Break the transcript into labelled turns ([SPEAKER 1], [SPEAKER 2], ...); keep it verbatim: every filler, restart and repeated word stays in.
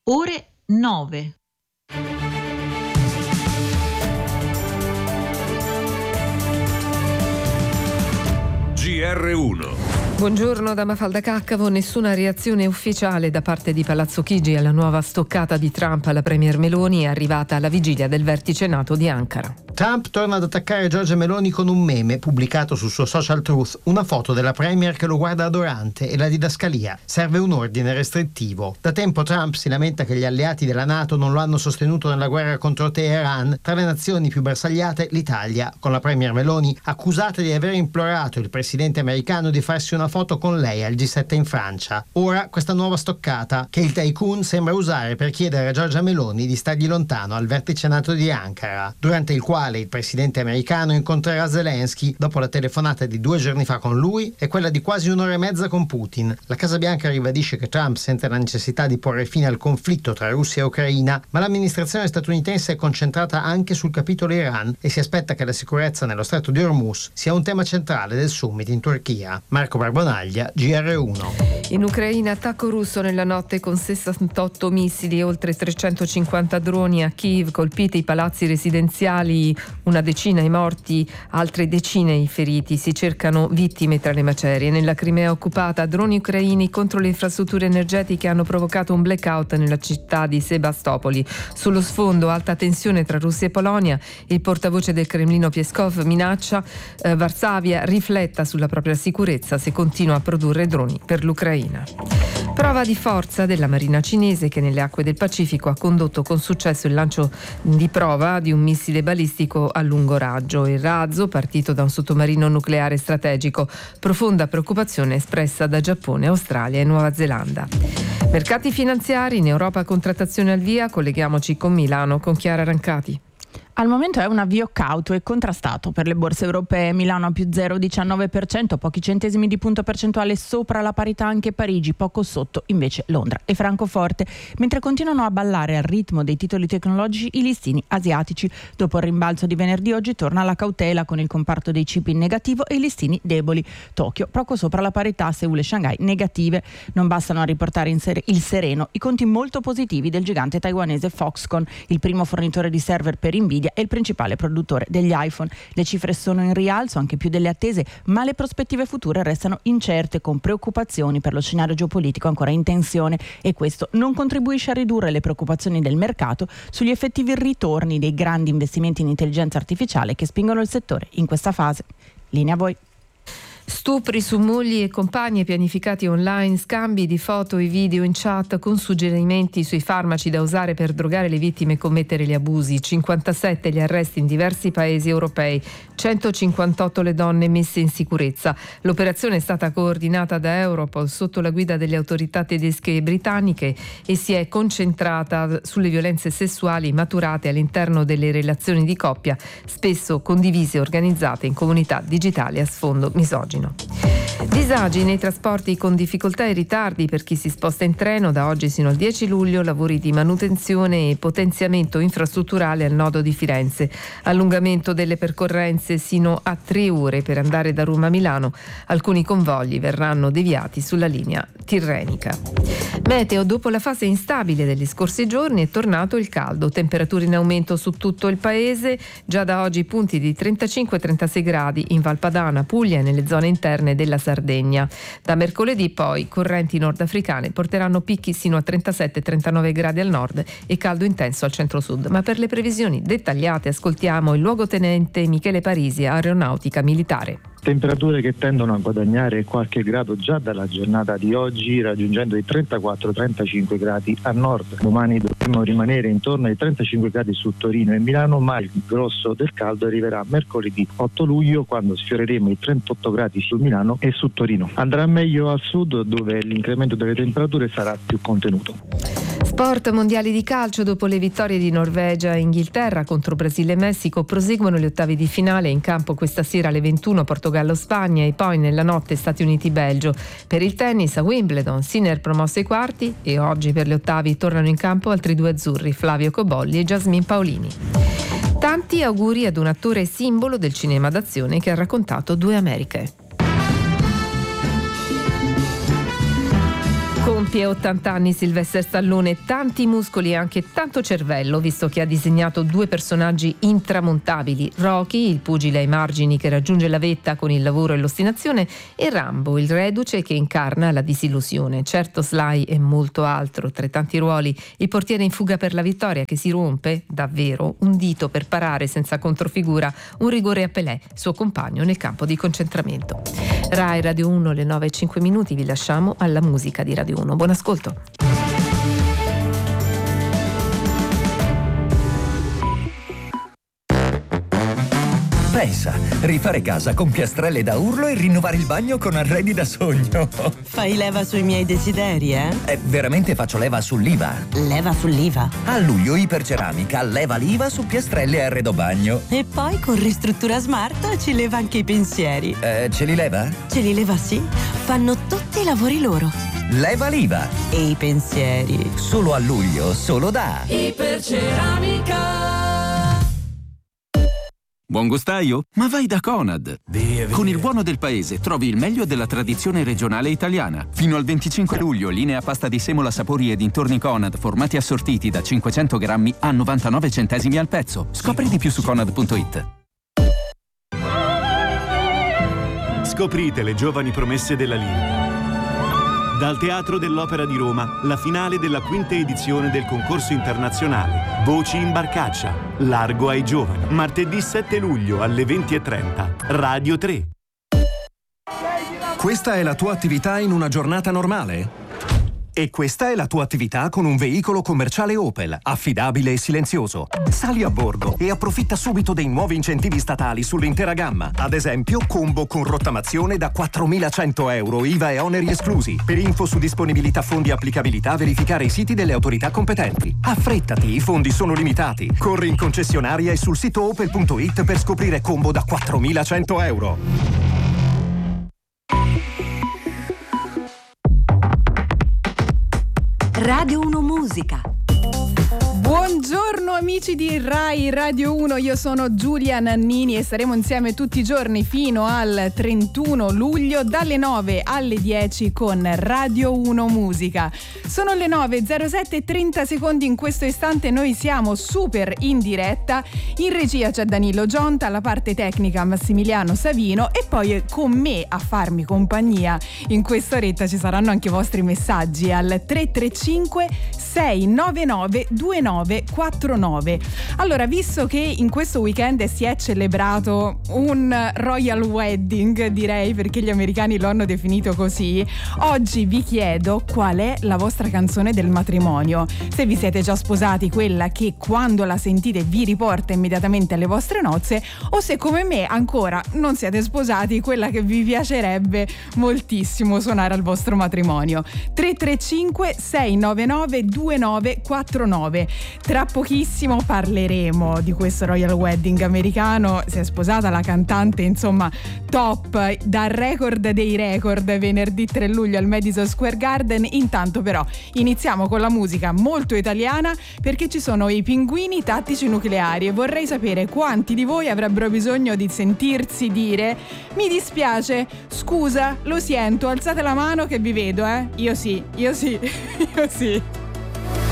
[SPEAKER 1] ore nove.
[SPEAKER 2] G R uno.
[SPEAKER 3] Buongiorno da Mafalda Caccavo. Nessuna reazione ufficiale da parte di Palazzo Chigi alla nuova stoccata di Trump alla premier Meloni è arrivata alla vigilia del vertice NATO di Ankara.
[SPEAKER 4] Trump torna ad attaccare Giorgia Meloni con un meme pubblicato sul suo social Truth, una foto della premier che lo guarda adorante e la didascalia: serve un ordine restrittivo. Da tempo Trump si lamenta che gli alleati della NATO non lo hanno sostenuto nella guerra contro Teheran. Tra le nazioni più bersagliate l'Italia, con la premier Meloni accusata di aver implorato il presidente americano di farsi una foto con lei al G sette in Francia. Ora questa nuova stoccata che il tycoon sembra usare per chiedere a Giorgia Meloni di stargli lontano al vertice NATO di Ankara, durante il quale il presidente americano incontrerà Zelensky dopo la telefonata di due giorni fa con lui e quella di quasi un'ora e mezza con Putin. La Casa Bianca ribadisce che Trump sente la necessità di porre fine al conflitto tra Russia e Ucraina, ma l'amministrazione statunitense è concentrata anche sul capitolo Iran e si aspetta che la sicurezza nello stretto di Hormuz sia un tema centrale del summit in Turchia. Marco Barbonaglia, G R uno.
[SPEAKER 3] In Ucraina attacco russo nella notte con sessantotto missili e oltre trecentocinquanta droni a Kiev, colpiti i palazzi residenziali, una decina i morti, altre decine i feriti. Si cercano vittime tra le macerie. Nella Crimea occupata, droni ucraini contro le infrastrutture energetiche hanno provocato un blackout nella città di Sebastopoli. Sullo sfondo alta tensione tra Russia e Polonia. Il portavoce del Cremlino Peskov minaccia eh, Varsavia rifletta sulla propria sicurezza se continua a produrre droni per l'Ucraina. Prova di forza della Marina cinese che nelle acque del Pacifico ha condotto con successo il lancio di prova di un missile balistico a lungo raggio. Il razzo, partito da un sottomarino nucleare strategico, profonda preoccupazione espressa da Giappone, Australia e Nuova Zelanda. Mercati finanziari, in Europa contrattazione al via, colleghiamoci con Milano con Chiara Rancati.
[SPEAKER 5] Al momento è un avvio cauto e contrastato per le borse europee. Milano a più zero virgola diciannove per cento, pochi centesimi di punto percentuale sopra la parità anche Parigi, poco sotto invece Londra e Francoforte, mentre continuano a ballare al ritmo dei titoli tecnologici i listini asiatici. Dopo il rimbalzo di venerdì, oggi torna la cautela con il comparto dei chip in negativo e i listini deboli. Tokyo poco sopra la parità, Seul e Shanghai negative. Non bastano a riportare in ser- il sereno i conti molto positivi del gigante taiwanese Foxconn, il primo fornitore di server per Nvidia è il principale produttore degli iPhone. Le cifre sono in rialzo, anche più delle attese, ma le prospettive future restano incerte, con preoccupazioni per lo scenario geopolitico ancora in tensione, e questo non contribuisce a ridurre le preoccupazioni del mercato sugli effettivi ritorni dei grandi investimenti in intelligenza artificiale che spingono il settore in questa fase. Linea a voi.
[SPEAKER 3] Stupri su mogli e compagne pianificati online, scambi di foto e video in chat con suggerimenti sui farmaci da usare per drogare le vittime e commettere gli abusi. cinquantasette gli arresti in diversi paesi europei, centocinquantotto le donne messe in sicurezza. L'operazione è stata coordinata da Europol sotto la guida delle autorità tedesche e britanniche e si è concentrata sulle violenze sessuali maturate all'interno delle relazioni di coppia, spesso condivise e organizzate in comunità digitali a sfondo misogino. Disagi nei trasporti con difficoltà e ritardi per chi si sposta in treno. Da oggi sino al dieci luglio lavori di manutenzione e potenziamento infrastrutturale al nodo di Firenze. Allungamento delle percorrenze sino a tre ore per andare da Roma a Milano. Alcuni convogli verranno deviati sulla linea tirrenica. Meteo: dopo la fase instabile degli scorsi giorni è tornato il caldo. Temperature in aumento su tutto il paese. Già da oggi punti di trentacinque trentasei gradi in Valpadana, Puglia e nelle zone interne della Sardegna. Da mercoledì poi correnti nordafricane porteranno picchi sino a trentasette trentanove gradi al nord e caldo intenso al centro-sud. Ma per le previsioni dettagliate ascoltiamo il luogotenente Michele Parisi, Aeronautica Militare.
[SPEAKER 6] Temperature che tendono a guadagnare qualche grado già dalla giornata di oggi, raggiungendo i trentaquattro trentacinque gradi a nord. Domani dovremo rimanere intorno ai trentacinque gradi su Torino e Milano, ma il grosso del caldo arriverà mercoledì otto luglio, quando sfioreremo i trentotto gradi su Milano e su Torino. Andrà meglio al sud, dove l'incremento delle temperature sarà più contenuto.
[SPEAKER 3] Sport, mondiali di calcio. Dopo le vittorie di Norvegia e Inghilterra contro Brasile e Messico, proseguono le ottavi di finale. In campo questa sera alle ventuno Portogallo-Spagna e poi nella notte Stati Uniti-Belgio. Per il tennis a Wimbledon, Sinner promosso ai quarti, e oggi per le ottavi tornano in campo altri due azzurri, Flavio Cobolli e Jasmine Paolini. Tanti auguri ad un attore simbolo del cinema d'azione che ha raccontato due Americhe. Compie Compie ottanta anni Sylvester Stallone, tanti muscoli e anche tanto cervello, visto che ha disegnato due personaggi intramontabili: Rocky, il pugile ai margini che raggiunge la vetta con il lavoro e l'ostinazione, e Rambo, il reduce che incarna la disillusione. Certo, Sly è molto altro. Tra i tanti ruoli, il portiere in fuga per la vittoria che si rompe, davvero, un dito per parare senza controfigura un rigore a Pelé, suo compagno nel campo di concentramento. Rai Radio uno, le nove e cinque minuti, vi lasciamo alla musica di Radio uno. Buon ascolto.
[SPEAKER 1] Pensa, rifare casa con piastrelle da urlo e rinnovare il bagno con arredi da sogno.
[SPEAKER 7] Fai leva sui miei desideri, eh?
[SPEAKER 1] Eh, veramente faccio leva sull'I V A.
[SPEAKER 7] Leva sull'I V A?
[SPEAKER 1] A luglio Iperceramica leva l'I V A su piastrelle e arredo bagno.
[SPEAKER 7] E poi con Ristruttura Smart ci leva anche i pensieri.
[SPEAKER 1] Eh, ce li leva?
[SPEAKER 7] Ce li leva, sì. Fanno tutti i lavori loro.
[SPEAKER 1] Leva l'I V A.
[SPEAKER 7] E i pensieri.
[SPEAKER 1] Solo a luglio, solo da
[SPEAKER 7] Iperceramica.
[SPEAKER 8] Buon gustaio? Ma vai da Conad! Con il buono del paese trovi il meglio della tradizione regionale italiana. Fino al venticinque luglio, linea pasta di semola, sapori e dintorni Conad, formati assortiti da cinquecento grammi a novantanove centesimi al pezzo. Scopri di più su conad punto it.
[SPEAKER 9] Scoprite le giovani promesse della lirica. Dal Teatro dell'Opera di Roma, la finale della quinta edizione del concorso internazionale Voci in Barcaccia, Largo ai giovani. Martedì sette luglio alle venti e trenta, Radio tre.
[SPEAKER 10] Questa è la tua attività in una giornata normale? E questa è la tua attività con un veicolo commerciale Opel, affidabile e silenzioso. Sali a bordo e approfitta subito dei nuovi incentivi statali sull'intera gamma. Ad esempio, combo con rottamazione da quattromilacento euro, I V A e oneri esclusi. Per info su disponibilità, fondi e applicabilità, verificare i siti delle autorità competenti. Affrettati, i fondi sono limitati. Corri in concessionaria e sul sito opel punto it per scoprire combo da quattromilacento euro.
[SPEAKER 11] Radio uno Musica.
[SPEAKER 12] Buongiorno amici di Rai Radio uno, io sono Giulia Nannini e saremo insieme tutti i giorni fino al trentuno luglio dalle nove alle dieci con Radio uno Musica. Sono le nove e zero sette e trenta secondi in questo istante, noi siamo super in diretta, in regia c'è Danilo Gionta, alla parte tecnica Massimiliano Savino e poi con me a farmi compagnia in quest'oretta ci saranno anche i vostri messaggi al tre tre cinque sei nove nove due nove quattro nove. Allora, visto che in questo weekend si è celebrato un royal wedding, direi, perché gli americani lo hanno definito così, oggi vi chiedo qual è la vostra canzone del matrimonio. Se vi siete già sposati, quella che quando la sentite vi riporta immediatamente alle vostre nozze, o se come me ancora non siete sposati, quella che vi piacerebbe moltissimo suonare al vostro matrimonio. tre tre cinque sei nove nove due nove quattro nove. Tra pochissimo parleremo di questo royal wedding americano. Si è sposata la cantante, insomma, top, dal record dei record, venerdì tre luglio al Madison Square Garden. Intanto però iniziamo con la musica molto italiana, perché ci sono i Pinguini Tattici Nucleari e vorrei sapere quanti di voi avrebbero bisogno di sentirsi dire: mi dispiace, scusa, lo sento, alzate la mano che vi vedo, eh. Io sì, io sì, io sì.